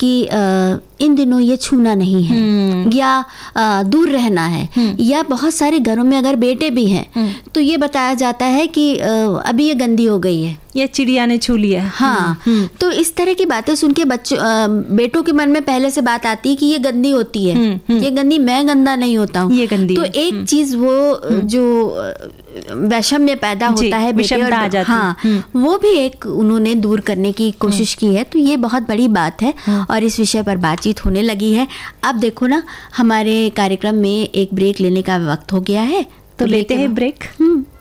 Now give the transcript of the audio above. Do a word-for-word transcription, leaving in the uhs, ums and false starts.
कि आ, इन दिनों ये छूना नहीं है या आ, दूर रहना है, या बहुत सारे घरों में अगर बेटे भी हैं तो ये बताया जाता है कि आ, अभी ये गंदी हो गई है, ये चिड़िया ने छू लिया। हाँ, तो इस तरह की बातें सुन के बच्चों बेटों के मन में पहले से बात आती है कि ये गंदी होती है, ये गंदी, मैं गंदा नहीं होता हूँ, ये गंदी। तो एक चीज वो जो वैषम्य पैदा होता है बेटे और आ जाती, हाँ, वो भी एक उन्होंने दूर करने की कोशिश की है। तो ये बहुत बड़ी बात है और इस विषय पर बातचीत होने लगी है। अब देखो ना, हमारे कार्यक्रम में एक ब्रेक लेने का वक्त हो गया है, तो लेते हैं ब्रेक।